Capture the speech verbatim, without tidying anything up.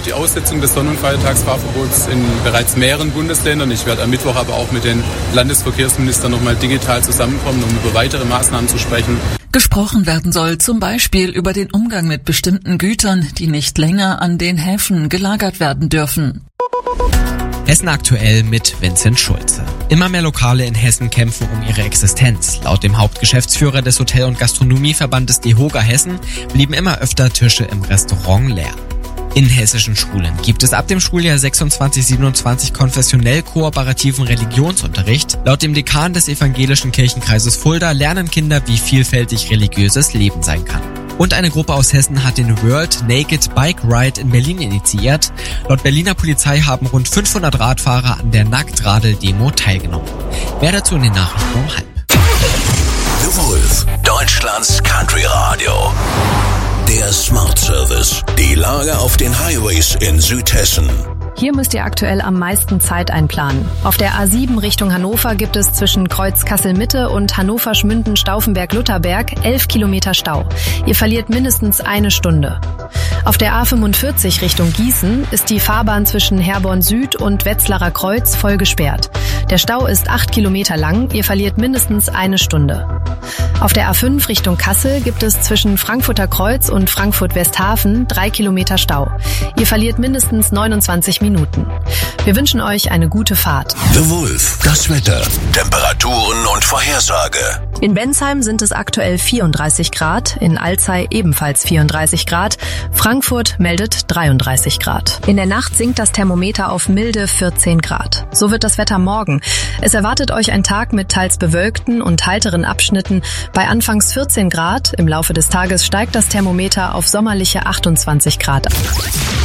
die Aussetzung des Sonn- und Feiertagsfahrverbots in bereits mehreren Bundesländern. Ich werde am Mittwoch aber auch mit den Landesverkehrsministern nochmal digital zusammenkommen, um über weitere Maßnahmen zu sprechen. Gesprochen werden soll zum Beispiel über den Umgang mit bestimmten Gütern, die nicht länger an den Häfen gelagert werden dürfen. Hessen aktuell mit Vincent Schulze. Immer mehr Lokale in Hessen kämpfen um ihre Existenz. Laut dem Hauptgeschäftsführer des Hotel- und Gastronomieverbandes DEHOGA Hessen blieben immer öfter Tische im Restaurant leer. In hessischen Schulen gibt es ab dem Schuljahr sechsundzwanzig siebenundzwanzig konfessionell kooperativen Religionsunterricht. Laut dem Dekan des evangelischen Kirchenkreises Fulda lernen Kinder, wie vielfältig religiöses Leben sein kann. Und eine Gruppe aus Hessen hat den World Naked Bike Ride in Berlin initiiert. Laut Berliner Polizei haben rund fünfhundert Radfahrer an der Nacktradel-Demo teilgenommen. Mehr dazu in den Nachrichten um halb. The Wolf, Deutschlands Country Radio. Der Smart Service. Die Lage auf den Highways in Südhessen. Hier müsst ihr aktuell am meisten Zeit einplanen. Auf der A sieben Richtung Hannover gibt es zwischen Kreuz Kassel-Mitte und Hannover-Schmünden-Stauffenberg-Lutherberg elf Kilometer Stau. Ihr verliert mindestens eine Stunde. Auf der A fünfundvierzig Richtung Gießen ist die Fahrbahn zwischen Herborn Süd und Wetzlarer Kreuz voll gesperrt. Der Stau ist acht Kilometer lang. Ihr verliert mindestens eine Stunde. Auf der A fünf Richtung Kassel gibt es zwischen Frankfurter Kreuz und Frankfurt-Westhafen drei Kilometer Stau. Ihr verliert mindestens neunundzwanzig Minuten. Wir wünschen euch eine gute Fahrt. The Wolf, das Wetter, Temperaturen und Vorhersage. In Bensheim sind es aktuell vierunddreißig Grad, in Alzey ebenfalls vierunddreißig Grad, Frankfurt meldet dreiunddreißig Grad. In der Nacht sinkt das Thermometer auf milde vierzehn Grad. So wird das Wetter morgen. Es erwartet euch ein Tag mit teils bewölkten und heiteren Abschnitten bei anfangs vierzehn Grad. Im Laufe des Tages steigt das Thermometer auf sommerliche achtundzwanzig Grad.